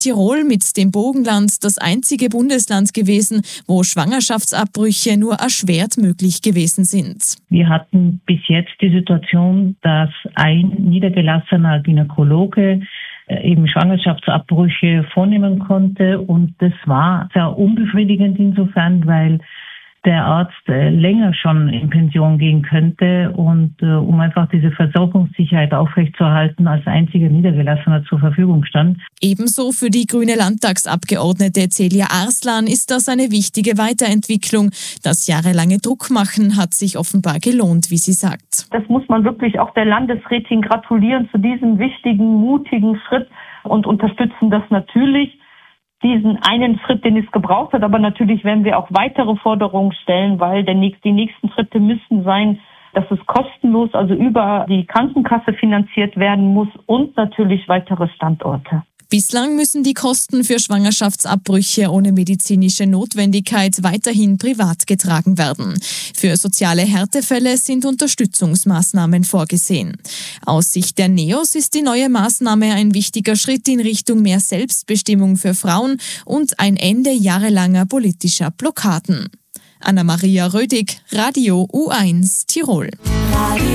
Tirol mit dem Burgenland das einzige Bundesland gewesen, wo Schwangerschaftsabbrüche nur erschwert möglich gewesen sind. Wir hatten bis jetzt die Situation, dass ein niedergelassener Gynäkologe eben Schwangerschaftsabbrüche vornehmen konnte, und das war sehr unbefriedigend insofern, weil der Arzt länger schon in Pension gehen könnte und um einfach diese Versorgungssicherheit aufrechtzuerhalten, als einziger Niedergelassener zur Verfügung stand. Ebenso für die grüne Landtagsabgeordnete Celia Arslan ist das eine wichtige Weiterentwicklung. Das jahrelange Druckmachen hat sich offenbar gelohnt, wie sie sagt. Das muss man wirklich auch der Landesrätin gratulieren zu diesem wichtigen, mutigen Schritt und unterstützen das natürlich. Diesen einen Schritt, den es gebraucht hat. Aber natürlich werden wir auch weitere Forderungen stellen, weil die nächsten Schritte müssen sein, dass es kostenlos, also über die Krankenkasse finanziert werden muss, und natürlich weitere Standorte. Bislang müssen die Kosten für Schwangerschaftsabbrüche ohne medizinische Notwendigkeit weiterhin privat getragen werden. Für soziale Härtefälle sind Unterstützungsmaßnahmen vorgesehen. Aus Sicht der NEOS ist die neue Maßnahme ein wichtiger Schritt in Richtung mehr Selbstbestimmung für Frauen und ein Ende jahrelanger politischer Blockaden. Anna-Maria Rödig, Radio U1 Tirol.